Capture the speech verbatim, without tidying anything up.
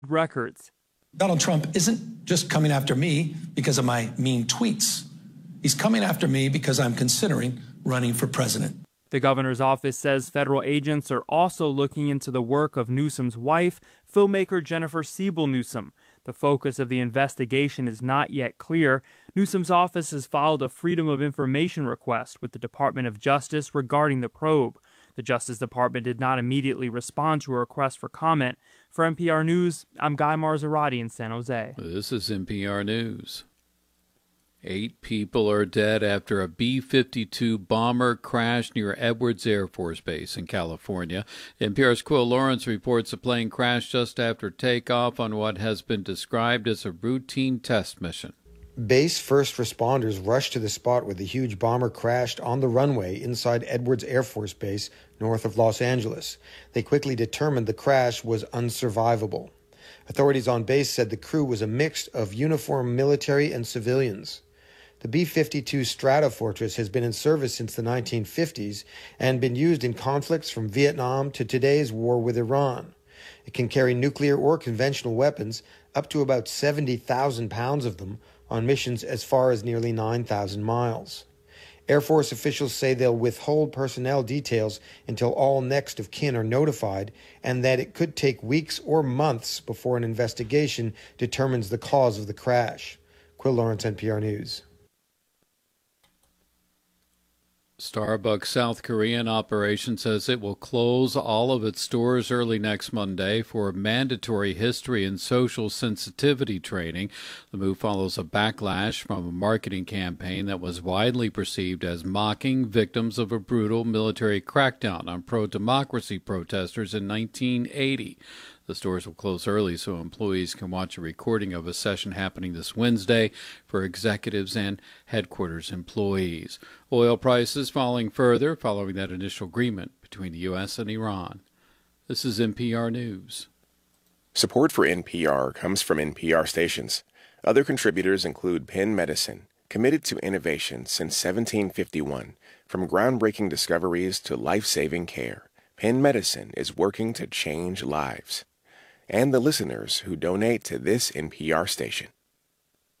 records. Donald Trump isn't just coming after me because of my mean tweets. He's coming after me because I'm considering running for president. The governor's office says federal agents are also looking into the work of Newsom's wife, filmmaker Jennifer Siebel Newsom. The focus of the investigation is not yet clear. Newsom's office has filed a Freedom of Information request with the Department of Justice regarding the probe. The Justice Department did not immediately respond to a request for comment. For N P R News, I'm Guy Marzorati in San Jose. This is N P R News. Eight people are dead after a B fifty-two bomber crashed near Edwards Air Force Base in California. N P R's Quill Lawrence reports the plane crashed just after takeoff on what has been described as a routine test mission. Base first responders rushed to the spot where the huge bomber crashed on the runway inside Edwards Air Force Base north of Los Angeles. They quickly determined the crash was unsurvivable. Authorities on base said the crew was a mix of uniformed military and civilians. The B fifty-two Stratofortress has been in service since the nineteen fifties and been used in conflicts from Vietnam to today's war with Iran. It can carry nuclear or conventional weapons, up to about seventy thousand pounds of them, on missions as far as nearly nine thousand miles. Air Force officials say they'll withhold personnel details until all next of kin are notified, and that it could take weeks or months before an investigation determines the cause of the crash. Quill Lawrence, N P R News. Starbucks South Korean operation says it will close all of its stores early next Monday for mandatory history and social sensitivity training. The move follows a backlash from a marketing campaign that was widely perceived as mocking victims of a brutal military crackdown on pro-democracy protesters in nineteen eighty. The stores will close early so employees can watch a recording of a session happening this Wednesday for executives and headquarters employees. Oil prices falling further following that initial agreement between the U S and Iran. This is N P R News. Support for N P R comes from N P R stations. Other contributors include Penn Medicine, committed to innovation since seventeen fifty-one. From groundbreaking discoveries to life-saving care, Penn Medicine is working to change lives. And the listeners who donate to this N P R station.